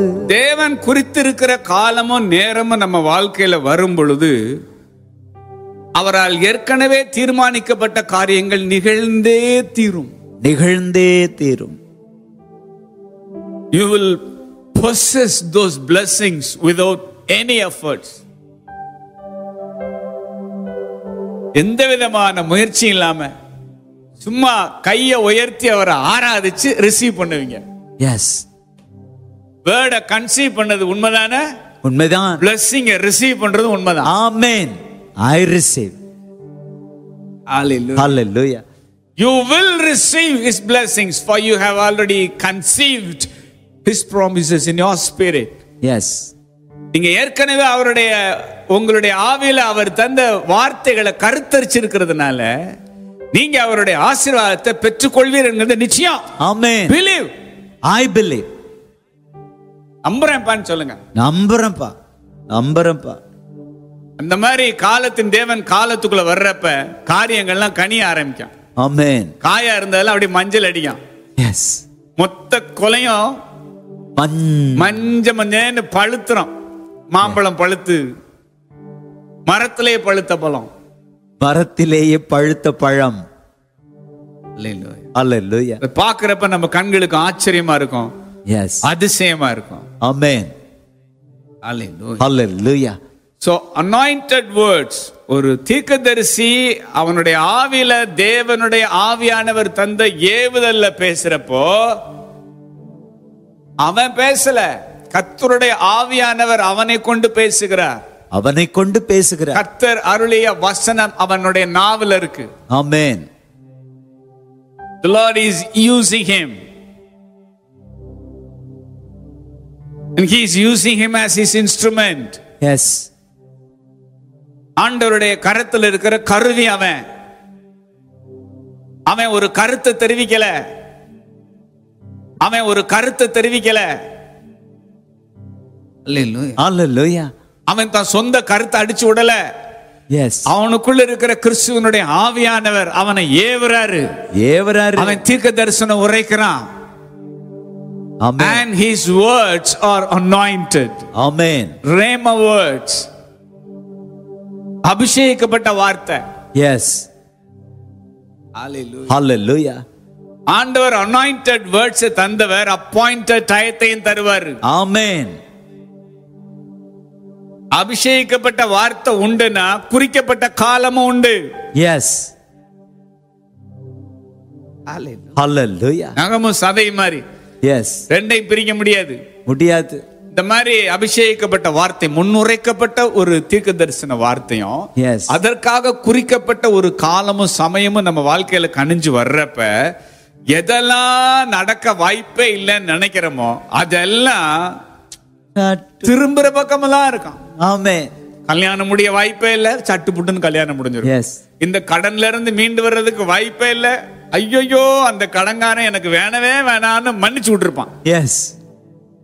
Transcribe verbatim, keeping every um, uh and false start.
தேவன் குறித்திருக்கிற காலமும் நேரமும் நம்ம வாழ்க்கையில வரும் பொழுது அவரால் ஏற்கனவே தீர்மானிக்கப்பட்ட காரியங்கள் நிகழ்ந்தே தீரும். நிகழ்ந்தே தீரும். You will possess those blessings without any efforts. எந்த விதமான முயற்சி இல்லாம சும்மா கையை உயர்த்தி அவரை ஆராதிச்சு ரிசீவ் பண்ணுவீங்க. எஸ். வேர்டை கன்சீவ் பண்ணது உண்மைதானே? உண்மைதான். பிளெஸிங்கை ரிசீவ் பண்றது உண்மைதான். ஆமென். I receive. Hallelujah. Hallelujah. You will receive his blessings for you have already conceived his promises in your spirit. Yes. நீங்க ஏற்கனவே அவருடைய உங்களுடைய ஆவியில அவர் தந்த வார்த்தைகளை கருத்தரிச்சிருக்கிறதுனால நீங்க அவருடைய ஆசீர்வாதத்தை பெற்றுக்கொள்வீர்கள் நிச்சயம். ஆமென். Believe. I believe. நம்புறேன்பான்னு சொல்லுங்க. நம்புறேன்ப்பா. நம்புறேன்ப்பா. அந்த மாதிரி காலத்தின் தேவன் காலத்துக்குள்ள வர்றப்ப காரியங்கள்லாம் கனிய ஆரம்பிக்கும். ஆமென். காயா இருந்தாலும் அப்படி மஞ்சள் அடிக்கும். எஸ். மொத்த கொலையும் மஞ்ச மஞ்சன்னு பழுத்துறோம். மாம்பழம் பழுத்து மரத்திலேயே பழுத்த பழம். மரத்திலேயே பழுத்த பழம். அல்லேலூயா. பாக்குறப்ப நம்ம கண்களுக்கு ஆச்சரியமா இருக்கும். எஸ். அதிசயமா இருக்கும். ஆமென். அல்லேலூயா. So anointed words, ஒரு தீர்க்கதரிசி அவனுடைய ஆவியில தேவனுடைய ஆவியானவர் தந்த ஏவுதல்ல பேசுறப்போ அவன் பேசல, கர்த்தருடைய ஆவியானவர் அவனை கொண்டு பேசுகிறார். அவனை கொண்டு பேசுகிறார். கர்த்தர் அருளிய வசனம் அவனுடைய நாவில் இருக்கு. ஆமென். The Lord is using him. And he is using him as his instrument. Yes. ஆண்டவருடைய கரத்தில் இருக்கிற கருவி அவன். அவன் ஒரு கருத்தை தெரிவிக்கல. அவன் ஒரு கருத்தை தெரிவிக்கல. அல்லேலூயா. அவன் தான் சொந்த கருத்தை அடிச்சு விடல. எஸ். அவனுக்குள்ள இருக்கிற கிறிஸ்துவனுடைய ஆவியானவர் அவனை ஏவுறாரு. ஏவுறாரு. அவன் தீர்க்க தரிசனம் உரைக்கிறான். ஆமென். And his words are anointed. Amen. Rhema words. அபிஷேகிக்கப்பட்ட வார்த்தை. எஸ். ஹalleluya. ஆண்டவர் anointed words தந்தவர் appointed டயத்தையும் தருவார். ஆமென். அபிஷேகிக்கப்பட்ட வார்த்தை உண்டுனா குறிக்கப்பட்ட காலமும் உண்டு. எஸ். ஹalleluya. நகமும் சதை மாதிரி. எஸ். ரெண்டையும் பிரிக்க முடியாது. முடியாது. இந்த மாதிரி அபிஷேகிக்கப்பட்ட வார்த்தை முன்னுரைக்கப்பட்ட ஒரு தீர்க்க தரிசன வார்த்தையும் அதற்காக குறிக்கப்பட்ட ஒரு காலமும் சமயமும் நம்ம வாழ்க்கையில கணிஞ்சு வர்றப்ப எதெல்லாம் நடக்க வாய்ப்பே இல்லைன்னு நினைக்கிறோமோ அதெல்லாம் திரும்புற பக்கமெல்லாம் இருக்கும். ஆமென். கல்யாணம் முடிய வாய்ப்பே இல்ல, சட்டு புட்டுன்னு கல்யாணம் முடிஞ்சிடும். இந்த கடன்ல இருந்து மீண்டு வர்றதுக்கு வாய்ப்பே இல்ல, ஐயோ அந்த கடன்காரன் எனக்கு வேணவே வேணான்னு மன்னிச்சு விட்டுருப்பான். எஸ்.